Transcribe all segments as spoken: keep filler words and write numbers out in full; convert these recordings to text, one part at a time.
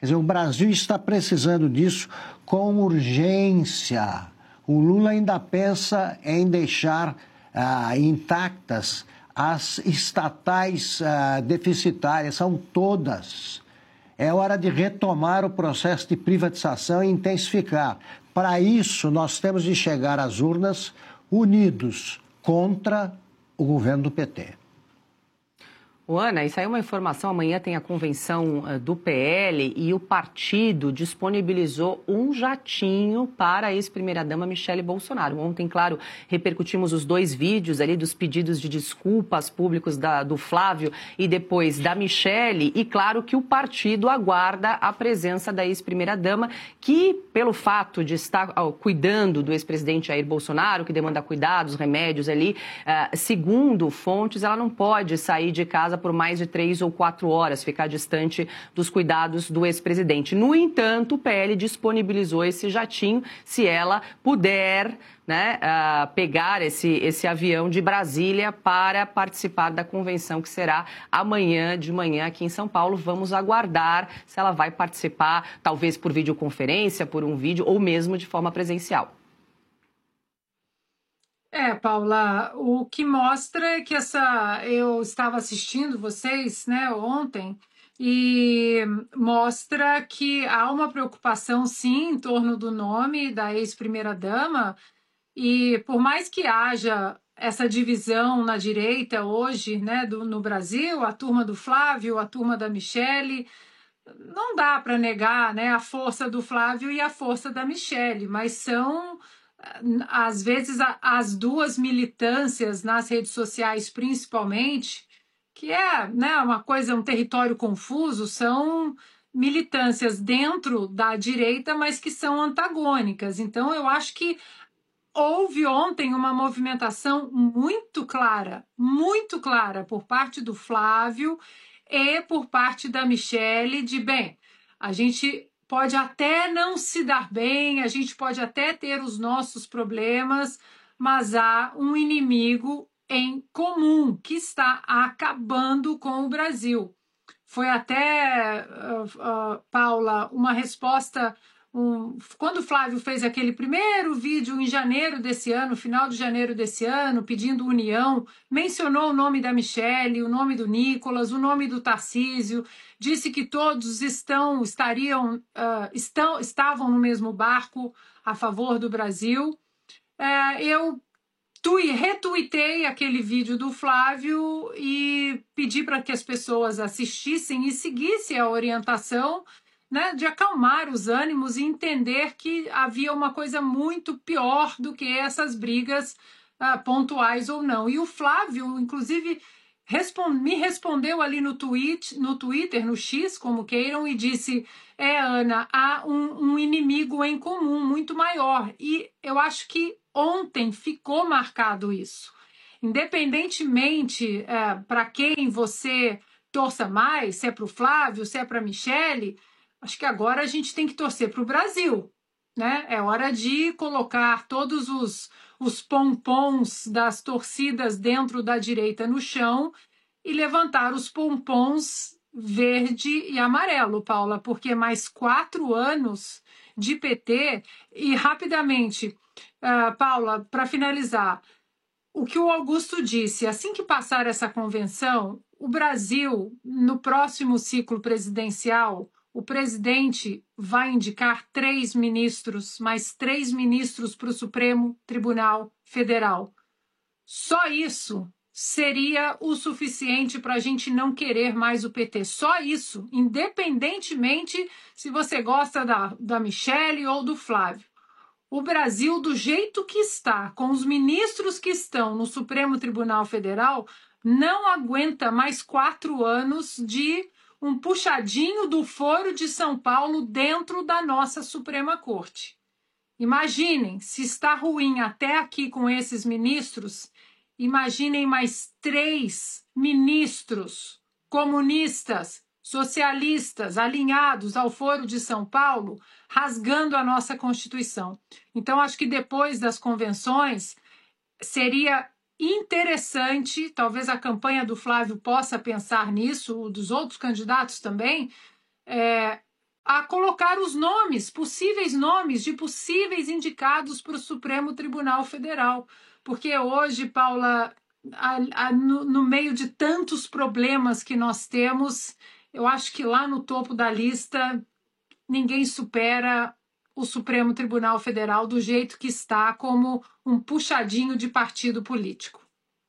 Quer dizer, o Brasil está precisando disso com urgência. O Lula ainda pensa em deixar ah, intactas as estatais ah, deficitárias, são todas. É hora de retomar o processo de privatização e intensificar. Para isso, nós temos de chegar às urnas unidos contra o governo do P T. O Ana, isso aí é uma informação, amanhã tem a convenção uh, do P L e o partido disponibilizou um jatinho para a ex-primeira-dama Michele Bolsonaro. Ontem, claro, repercutimos os dois vídeos ali dos pedidos de desculpas públicos da, do Flávio e depois da Michele, e claro que o partido aguarda a presença da ex-primeira-dama, que pelo fato de estar uh, cuidando do ex-presidente Jair Bolsonaro, que demanda cuidados, remédios ali, uh, segundo fontes, ela não pode sair de casa por mais de três ou quatro horas, ficar distante dos cuidados do ex-presidente. No entanto, o P L disponibilizou esse jatinho, se ela puder, né, uh, pegar esse, esse avião de Brasília para participar da convenção que será amanhã de manhã aqui em São Paulo. Vamos aguardar se ela vai participar, talvez por videoconferência, por um vídeo ou mesmo de forma presencial. É, Paula, o que mostra é que essa... Eu estava assistindo vocês, né, ontem, e mostra que há uma preocupação, sim, em torno do nome da ex-primeira-dama, e por mais que haja essa divisão na direita hoje, né, do, no Brasil, a turma do Flávio, a turma da Michele, não dá para negar, né, a força do Flávio e a força da Michele, mas são... às vezes as duas militâncias nas redes sociais principalmente, que é, né, uma coisa, um território confuso, são militâncias dentro da direita, mas que são antagônicas. Então eu acho que houve ontem uma movimentação muito clara, muito clara por parte do Flávio e por parte da Michele de, bem, a gente pode até não se dar bem, a gente pode até ter os nossos problemas, mas há um inimigo em comum que está acabando com o Brasil. Foi até, uh, uh, Paula, uma resposta... Um, quando o Flávio fez aquele primeiro vídeo em janeiro desse ano, final de janeiro desse ano, pedindo união, mencionou o nome da Michele, o nome do Nicolas, o nome do Tarcísio, disse que todos estão, estariam, uh, estão, estavam no mesmo barco a favor do Brasil. Uh, eu tui, retuitei aquele vídeo do Flávio e pedi para que as pessoas assistissem e seguissem a orientação, né, de acalmar os ânimos e entender que havia uma coisa muito pior do que essas brigas uh, pontuais ou não. E o Flávio, inclusive, respond, me respondeu ali no, tweet, no Twitter, no X, como queiram, e disse, é, Ana, há um, um inimigo em comum muito maior. E eu acho que ontem ficou marcado isso. Independentemente uh, para quem você torça mais, se é para o Flávio, se é para a Michele, acho que agora a gente tem que torcer para o Brasil, né? É hora de colocar todos os, os pompons das torcidas dentro da direita no chão e levantar os pompons verde e amarelo, Paula, porque mais quatro anos de P T e rapidamente, uh, Paula, para finalizar, o que o Augusto disse, assim que passar essa convenção, o Brasil, no próximo ciclo presidencial, o presidente vai indicar três ministros, mais três ministros para o Supremo Tribunal Federal. Só isso seria o suficiente para a gente não querer mais o P T. Só isso, independentemente se você gosta da, da Michele ou do Flávio. O Brasil, do jeito que está, com os ministros que estão no Supremo Tribunal Federal, não aguenta mais quatro anos de um puxadinho do Foro de São Paulo dentro da nossa Suprema Corte. Imaginem, se está ruim até aqui com esses ministros, imaginem mais três ministros comunistas, socialistas, alinhados ao Foro de São Paulo, rasgando a nossa Constituição. Então, acho que depois das convenções, seria interessante, talvez a campanha do Flávio possa pensar nisso, dos outros candidatos também, é, colocar os nomes, possíveis nomes de possíveis indicados para o Supremo Tribunal Federal. Porque hoje, Paula, a, a, no, no meio de tantos problemas que nós temos, eu acho que lá no topo da lista ninguém supera o Supremo Tribunal Federal do jeito que está, como um puxadinho de partido político.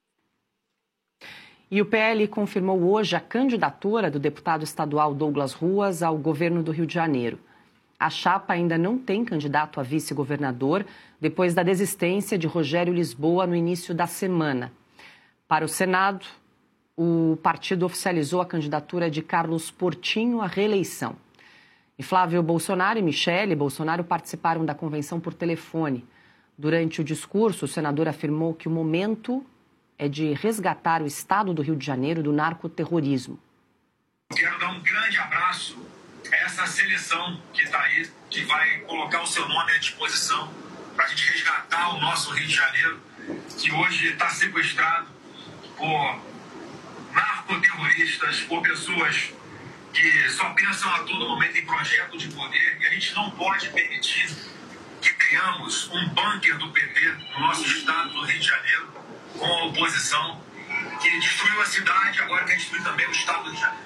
E o P L confirmou hoje a candidatura do deputado estadual Douglas Ruas ao governo do Rio de Janeiro. A chapa ainda não tem candidato a vice-governador depois da desistência de Rogério Lisboa no início da semana. Para o Senado, o partido oficializou a candidatura de Carlos Portinho à reeleição. E Flávio Bolsonaro e Michele Bolsonaro participaram da convenção por telefone. Durante o discurso, o senador afirmou que o momento é de resgatar o estado do Rio de Janeiro do narcoterrorismo. Quero dar um grande abraço a essa seleção que está aí, que vai colocar o seu nome à disposição para a gente resgatar o nosso Rio de Janeiro, que hoje está sequestrado por narcoterroristas, por pessoas que só pensam a todo momento em projeto de poder, e a gente não pode permitir que tenhamos um bunker do P T no nosso estado do Rio de Janeiro, com a oposição, que destruiu a cidade, agora quer destruir também o estado do Rio de Janeiro.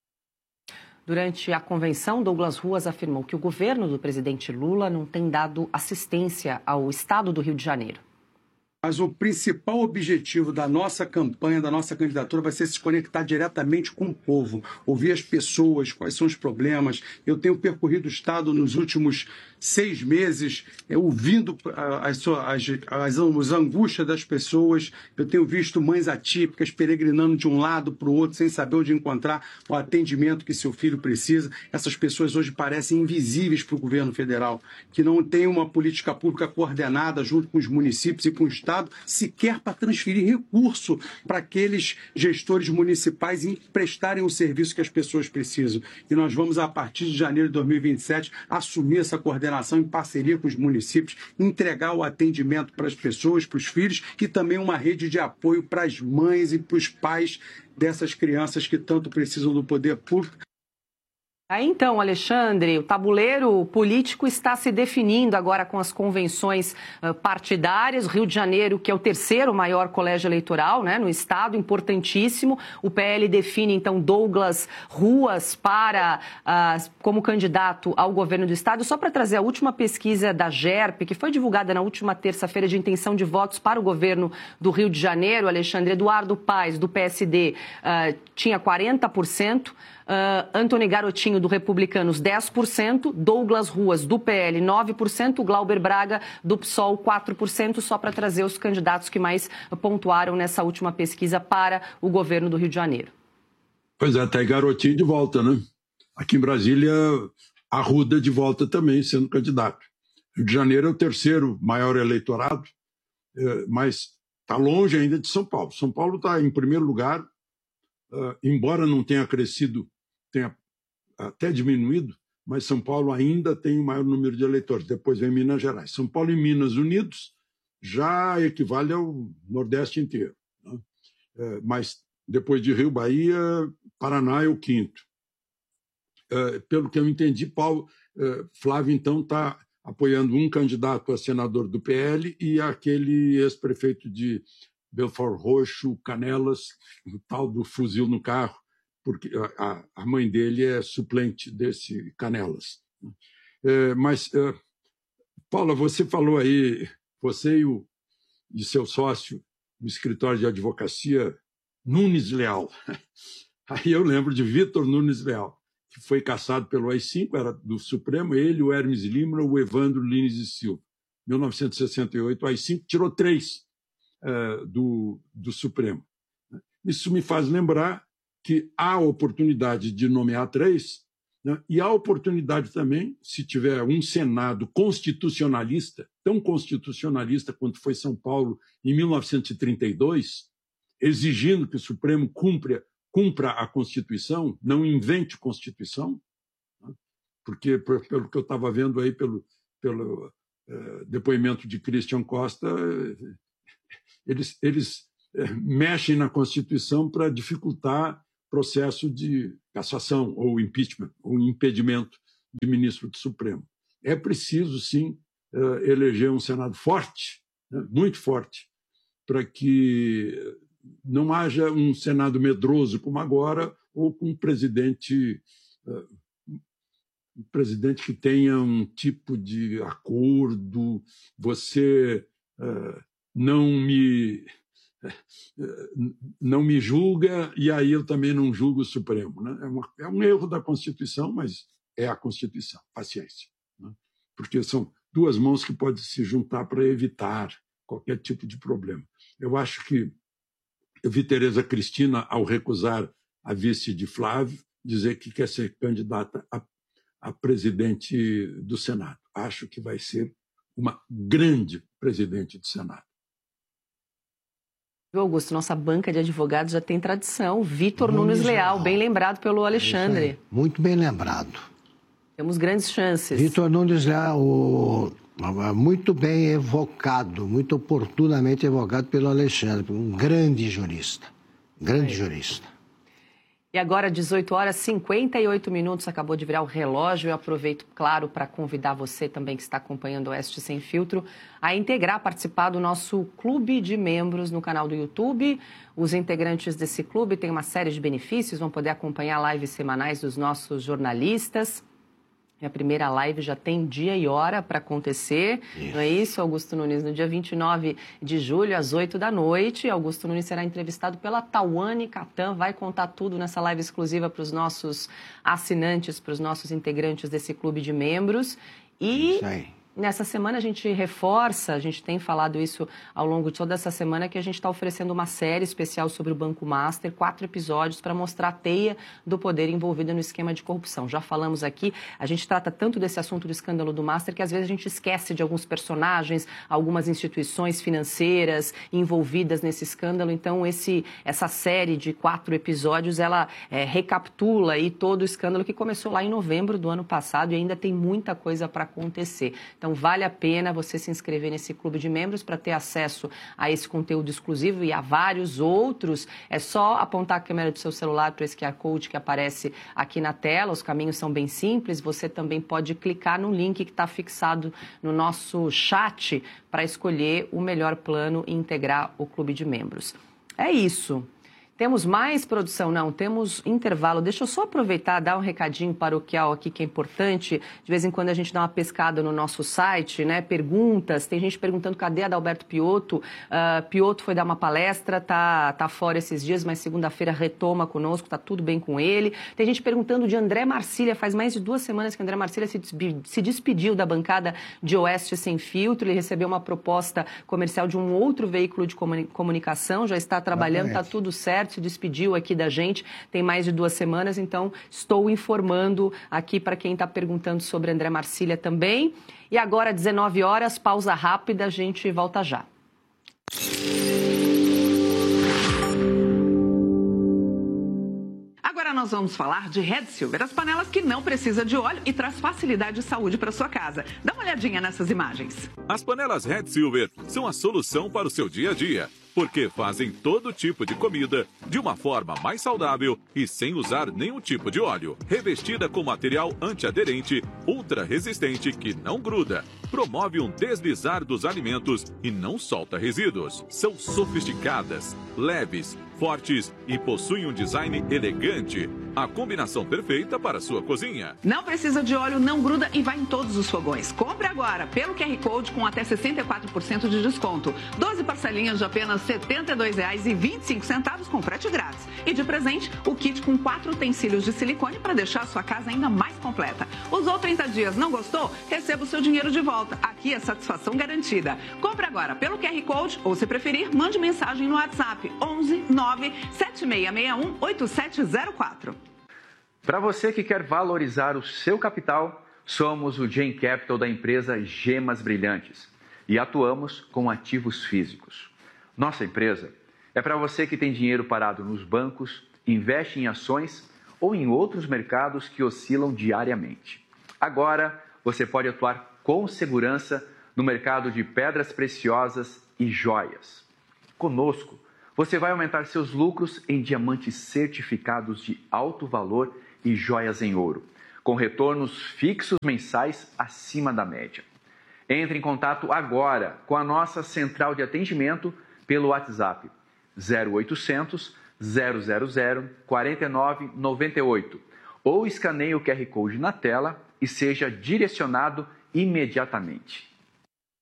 Durante a convenção, Douglas Ruas afirmou que o governo do presidente Lula não tem dado assistência ao estado do Rio de Janeiro. Mas o principal objetivo da nossa campanha, da nossa candidatura, vai ser se conectar diretamente com o povo, ouvir as pessoas, quais são os problemas. Eu tenho percorrido o Estado nos últimos seis meses, é, ouvindo as, as, as, as angústias das pessoas. Eu tenho visto mães atípicas peregrinando de um lado para o outro, sem saber onde encontrar o atendimento que seu filho precisa. Essas pessoas hoje parecem invisíveis para o governo federal, que não tem uma política pública coordenada junto com os municípios e com o Estado, sequer para transferir recurso para aqueles gestores municipais e prestarem o serviço que as pessoas precisam. E nós vamos, a partir de janeiro de dois mil e vinte e sete, assumir essa coordenação em parceria com os municípios, entregar o atendimento para as pessoas, para os filhos, e também uma rede de apoio para as mães e para os pais dessas crianças que tanto precisam do poder público. Aí então, Alexandre, o tabuleiro político está se definindo agora com as convenções uh, partidárias. Rio de Janeiro, que é o terceiro maior colégio eleitoral, né, no estado, importantíssimo. O P L define, então, Douglas Ruas para, uh, como candidato ao governo do estado. Só para trazer a última pesquisa da GERP, que foi divulgada na última terça-feira, de intenção de votos para o governo do Rio de Janeiro, Alexandre, Eduardo Paes, do P S D, uh, tinha quarenta por cento. Uh, Antony Garotinho, do Republicanos, dez por cento, Douglas Ruas, do P L, nove por cento, Glauber Braga, do P SOL, quatro por cento, só para trazer os candidatos que mais pontuaram nessa última pesquisa para o governo do Rio de Janeiro. Pois é, tá aí Garotinho de volta, né? Aqui em Brasília, Arruda de volta também, sendo candidato. Rio de Janeiro é o terceiro maior eleitorado, mas está longe ainda de São Paulo. São Paulo está em primeiro lugar, embora não tenha crescido, tenha até diminuído, mas São Paulo ainda tem o maior número de eleitores. Depois vem Minas Gerais. São Paulo e Minas unidos já equivale ao Nordeste inteiro, né? É, mas depois de Rio, Bahia, Paraná é o quinto. É, pelo que eu entendi, Paulo, é, Flávio, então, está apoiando um candidato a senador do P L e aquele ex-prefeito de Belfort Roxo, Canelas, o tal do fuzil no carro, porque a, a mãe dele é suplente desse Canelas. É, mas, é, Paula, você falou aí, você e, o, e seu sócio do escritório de advocacia, Nunes Leal. Aí eu lembro de Vitor Nunes Leal, que foi caçado pelo A I cinco, era do Supremo, ele, o Hermes Lima, o Evandro Lines e Silva. Em mil novecentos e sessenta e oito, o A I cinco tirou três uh, do, do Supremo. Isso me faz lembrar que há oportunidade de nomear três, né? E há oportunidade também, se tiver um Senado constitucionalista, tão constitucionalista quanto foi São Paulo em mil novecentos e trinta e dois, exigindo que o Supremo cumpra, cumpra a Constituição, não invente Constituição, né? Porque, pelo que eu estava vendo aí, pelo, pelo uh, depoimento de Christian Costa, eles, eles uh, mexem na Constituição para dificultar processo de cassação ou impeachment, ou impedimento de ministro do Supremo. É preciso, sim, eleger um Senado forte, né, muito forte, para que não haja um Senado medroso como agora, ou com um presidente, um presidente que tenha um tipo de acordo, você não me, não me julga e aí eu também não julgo o Supremo. Né? É, uma, é um erro da Constituição, mas é a Constituição, paciência. Né? Porque são duas mãos que podem se juntar para evitar qualquer tipo de problema. Eu acho que eu vi Tereza Cristina, ao recusar a vice de Flávio, dizer que quer ser candidata a, a presidente do Senado. Acho que vai ser uma grande presidente do Senado. Augusto, nossa banca de advogados já tem tradição. Vitor Nunes Leal, bem lembrado pelo Alexandre. É muito bem lembrado. Temos grandes chances. Vitor Nunes Leal, o... muito bem evocado, muito oportunamente evocado pelo Alexandre, um grande jurista, grande é. jurista. E agora, dezoito horas e cinquenta e oito minutos, acabou de virar o relógio. Eu aproveito, claro, para convidar você também que está acompanhando o Oeste Sem Filtro a integrar, a participar do nosso clube de membros no canal do YouTube. Os integrantes desse clube têm uma série de benefícios, vão poder acompanhar lives semanais dos nossos jornalistas. A primeira live já tem dia e hora para acontecer, isso. Não é isso, Augusto Nunes? No dia vinte e nove de julho, às oito da noite, Augusto Nunes será entrevistado pela Tawane Catan, vai contar tudo nessa live exclusiva para os nossos assinantes, para os nossos integrantes desse clube de membros. E isso aí. Nessa semana a gente reforça, a gente tem falado isso ao longo de toda essa semana, que a gente está oferecendo uma série especial sobre o Banco Master, quatro episódios para mostrar a teia do poder envolvida no esquema de corrupção. Já falamos aqui, a gente trata tanto desse assunto do escândalo do Master que às vezes a gente esquece de alguns personagens, algumas instituições financeiras envolvidas nesse escândalo. Então esse, essa série de quatro episódios, ela é, recapitula aí todo o escândalo que começou lá em novembro do ano passado e ainda tem muita coisa para acontecer. Então, vale a pena você se inscrever nesse clube de membros para ter acesso a esse conteúdo exclusivo e a vários outros. É só apontar a câmera do seu celular para esse Q R Code que aparece aqui na tela. Os caminhos são bem simples. Você também pode clicar no link que está fixado no nosso chat para escolher o melhor plano e integrar o clube de membros. É isso. Temos mais produção? Não, temos intervalo. Deixa eu só aproveitar e dar um recadinho paroquial aqui que é importante. De vez em quando a gente dá uma pescada no nosso site, né? Perguntas, tem gente perguntando cadê a Adalberto Piotto. Uh, Piotto foi dar uma palestra, tá, tá fora esses dias, mas segunda-feira retoma conosco, tá tudo bem com ele. Tem gente perguntando de André Marcília, faz mais de duas semanas que André Marcília se, se despediu da bancada de Oeste Sem Filtro. Ele recebeu uma proposta comercial de um outro veículo de comunicação, já está trabalhando, tá tudo certo. Se despediu aqui da gente, tem mais de duas semanas, então estou informando aqui para quem está perguntando sobre André Marcília também. E agora, dezenove horas, pausa rápida, a gente volta já. Agora nós vamos falar de Red Silver, as panelas que não precisa de óleo e traz facilidade e saúde para sua casa. Dá uma olhadinha nessas imagens. As panelas Red Silver são a solução para o seu dia a dia, porque fazem todo tipo de comida de uma forma mais saudável e sem usar nenhum tipo de óleo. Revestida com material antiaderente, ultra resistente que não gruda, promove um deslizar dos alimentos e não solta resíduos. São sofisticadas, leves, fortes e possuem um design elegante. A combinação perfeita para a sua cozinha. Não precisa de óleo, não gruda e vai em todos os fogões. Compre agora pelo Q R Code com até sessenta e quatro por cento de desconto. doze parcelinhas de apenas setenta e dois reais e vinte e cinco centavos com frete grátis. E de presente, o kit com quatro utensílios de silicone para deixar a sua casa ainda mais completa. Usou trinta dias, não gostou? Receba o seu dinheiro de volta. Aqui é satisfação garantida. Compre agora pelo Q R Code ou, se preferir, mande mensagem no WhatsApp onze nove sete seis seis um oito sete zero quatro. Para você que quer valorizar o seu capital, somos o Gen Capital da empresa Gemas Brilhantes e atuamos com ativos físicos. Nossa empresa é para você que tem dinheiro parado nos bancos, investe em ações ou em outros mercados que oscilam diariamente. Agora, você pode atuar com segurança no mercado de pedras preciosas e joias. Conosco, você vai aumentar seus lucros em diamantes certificados de alto valor e joias em ouro, com retornos fixos mensais acima da média. Entre em contato agora com a nossa central de atendimento pelo WhatsApp zero oitocentos, zero zero zero, quatro nove nove oito ou escaneie o Q R Code na tela e seja direcionado imediatamente.